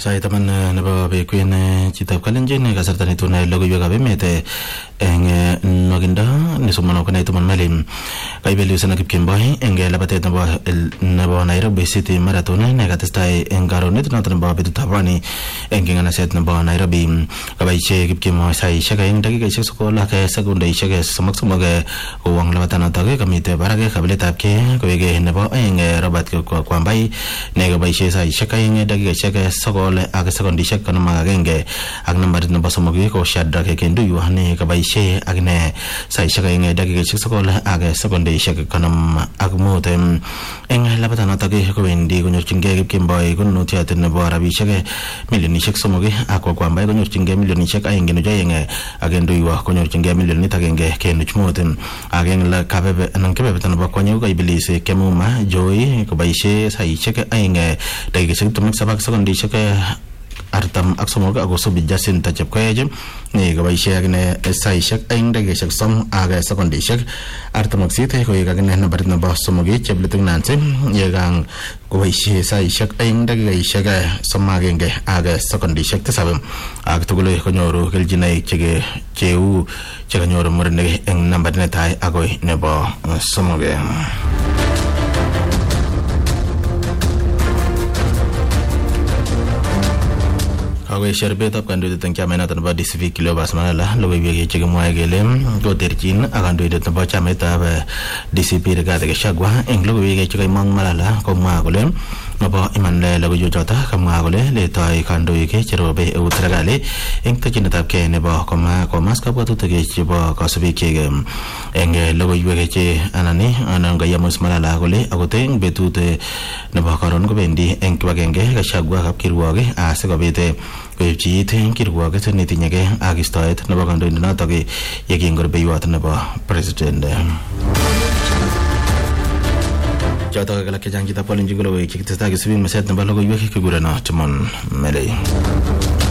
Saya teman neba bekuin citab kalenjin kasarta itu na logo juga bemete eng noginda ni sumano kana itu man malim kai belu sana kipkin boy eng labate neba Nairobi City Marathon ne katastai eng garon itu natan ba betu tabani eng ngana set neba Nairobi kabai che kipkin mo sai shaga eng dagi kai sekolah ke segunda shaga samak sumaga uang labatan atage kamite barage kabile tapke koige neba eng rabat ko kwambai ne kabai che sai shaga eng dagi shaga le aga sekondi shek kana magenge agna marit na basomogi ko shadda ke kendu yuhane ka baishe agne sai shaka nge dagi ke sekola aga sekondi shek kana agmotem eng labata na tage ko wendi ko nyorchinge ke kimboy ko no tiate na bo arabi shek milioni shek somogi ako kwamba ko nyorchinge milioni shek ayenge no jayenge agendo yuwa ko nyorchinge milioni tagenge ke no chmotem agen la kabebe nan kebe tan ba kwanyo ko ibilise kemuma joy ko baishe sai shek ayenge dagi ke shek tumak sabak sekondi shek artam aksomoga agoso bijasin tachap kajem ni gabai shagne sai shak aing dage shak som aga sekondi shak artam aksite ko yagne na barit na basomogi chebletung nanse yegang gabai sai shak aing dage shak somagenge aga sekondi shak tasabam ag tugule ko nyoru geljinai chege cheu chega nyoru murne eng number ne tai agoi nebo somoge Awe sherbet up kandu de chamena tan ba DCV kilo basmana la lo bebe ke moy gelem go terjin akandu de tan ba chameta ba DCP de ga de shagwa eng lo bebe ke mang malala ko ma golem no ba iman le lo jo jota kam ma gole le tai kandu ke chero be utragale eng ta chin ta ke ne ba ko mas ka ba tu te ke ba ka sabi ke eng lo bebe ke anani anan ga yamus malala gole agote eng betu te ne ba karon ko bendi eng ba genge ga shagwa kap kirwa ge a se go bete Keji teng kirwa ke seni tinya ke agistoet naba kando indona tage yakin gor beyuat naba presiden de. Jauh tak kelak kejang kita paling juga loh. Kita tak kesibin masyarakat naba logo juga ke gurana cuman melei.